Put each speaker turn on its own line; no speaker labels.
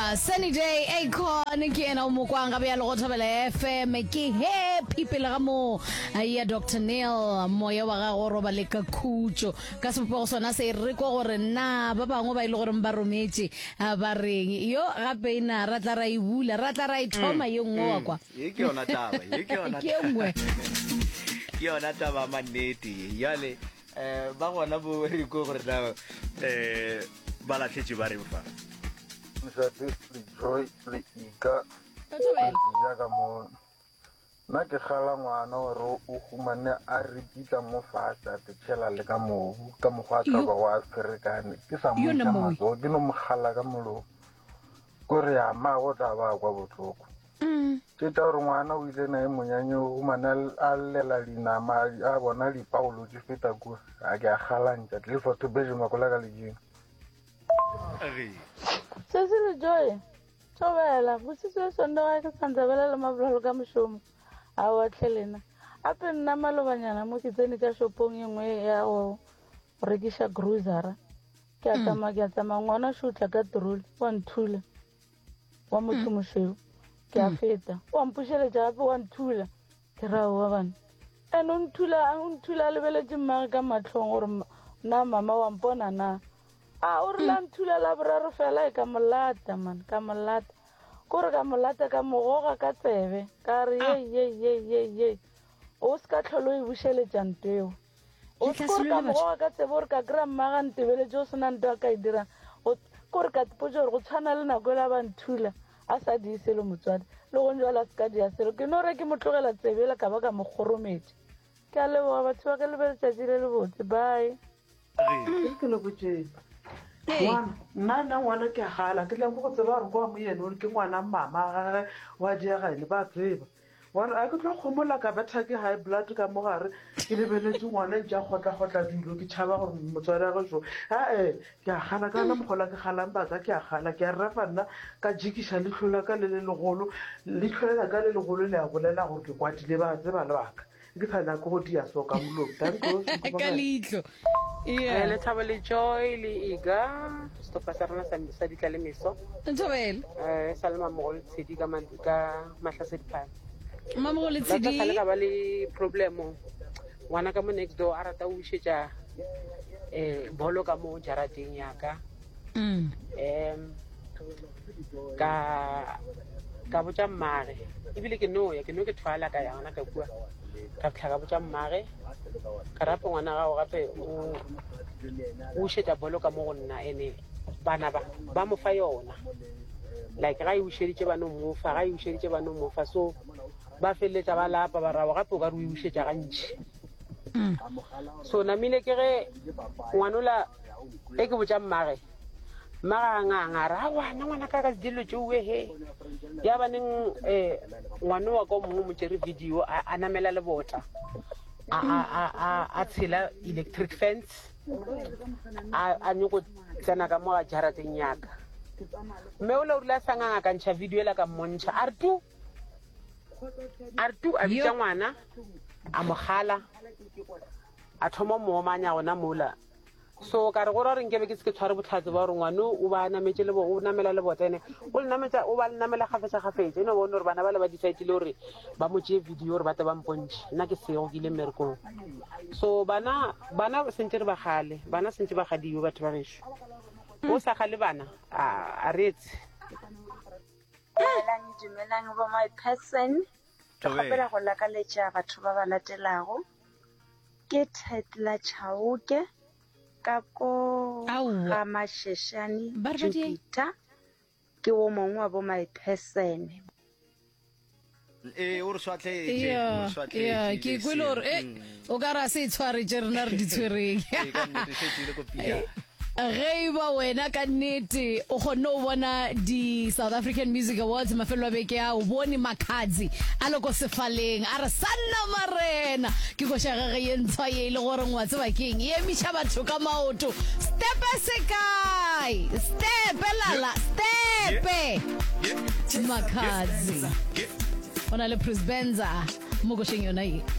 Sunny Day Akon ke ena o mo kwanga bya lo thobela FM ke happy pele ga mo ya Dr Neil moya wa ga go roba le ka khutso ka sepo sona se re go gore na ba bangwe ba ile gore ba rometse ba reng yo gape ina ra tla ra e bula ra tla ra e thoma yo ngwa kwa
ke yona taba
ke ngwe
ke yona taba maneti yale ba gona bo re go gore na ba la tshetse ba re fa
Msati Joy le ika ya ka mo na ke khala ngwana gore o humane a ripita mo fasa te tshela le ka mo gwa ba wa African ke sa mo tama go ke no mogala ka molo gore ya ma go ta ba kwa botlhoko ke ta re ngwana o ile na e monyanyo o mana a lela dina ma a bona di Paulo di feta go a ke a khalantsa le foto beje makola ka le jeng
Cecily Joy, Tobela, Busisi Sonda ka Santabela le mablalo ka moshomo a wa tlhelena. Ape nna malobanyana mo ke tsene ka shopong engwe ya go rekisha grocery. Ke a tsama ngwana shutla ka trol, wa nthula. Wa motho mosheo. Ke a feta. Wa mpushele jape wa nthula. Ke ra wa bana. Eno nthula le bele dimma ka matlhong gore na mama wa mpona na. O re la nthula la boraro fela ka molata man ka molata gore ka molata ka mogoga ka tsebe ka re ye o ska tlholo e busheletsa ntweo o gore ka mogoga ka tsebe gore ka grandma ga ntebele jo sona ntwa ka e dira gore ka tpotse gore go tshwana le nako la ba nthula a sa di iselo motswadi le go njwala ska di aselo ke no re ke motlogela tsebela ka ba ka mogorometse ke a leboga batho ba ka lebeletsatsi le le botse bye
ke le botse ngwana ke gala ke tlang go tseba gore kwa mo yene o ke ngwana mama ga wa diega le ba tseba wana a ke tlo khomola ka betha ke high blood ka mogare ke lebeletse ngwana ntja gotla dilo ke tshaba gore motswara go jo ke a gala ka na mogola ke galang ba ka ke a gala ke a rafa nna ka jikisha le hlola ka le legolo le hlolela ka le legolo le a bolela gore ke kwatile ba tseba le baka ke tsana go dia so ka molong tanko
ka litlo
le thabo le Joy le iga stopa sa rona sa ditla le meso
Ntobela
salama mo le tshedi ka mahla se diphana
mama go le tshedi
ka ba le problemo wana ka mo next door a rata o ushetsa bolo ka mo jarateng yaka ka botsa mmare ebile ke ke twala ka yana ka bua ka tlhaga botsa mmare ka rapo ngwana ga o gape o sheta bolo ka mo go nna ene bana ba mo fa yona like ga e usheditse ba no mo fa so ba feletsa ba lapa ba rawa gape o ka re o ushetsa gantši so namile ke ge ngwanola e ke botsa mmare nga ra ngwana ka dilo tšeo he ya baneng ngwana wa ko mongwe mo tsere video a namela le bota a tshela electric fence a nyoko tsena ka mo jarateng yaka mme o le rula sanga ka ntsha video la ka montsha artu a bitsa ngwana a mogala a thoma mo manya gona mola so ka re go re nkebe ke se ke tshware botlhatse ba gore ngwana o ba nametse le o namela le botsene o ba le namela gafetsa eno bone gore bana ba le ba decide le gore ba mo tšee video gore ba te ba mpontšhe nna ke sego ke ile mmerekong so bana sentse re ba gale bana sentse ba gadiwe batho ba gešo o sa gale bana a retse
dumelang bo my person ke gopela go lakaletša batho ba ba latelago ke Thetla Chauke ka ko ga Masheshane Jupiter ke o mongwe wa bo my person
o re swatletse
ke kwelo o ka ra se tshware rena re di tshwereng ge ba wena ka nnete o kgonne o bona di South African Music Awards mafelo a beke a o bone Makhadzi a loko sefaleng a re sanna marena ke go shaga ge ntshwa ye le gore ngwa tseba keng ye misha batho ka maoto step sekai step lala step Makhadzi ona le Prince Benza mo go sheng yona ye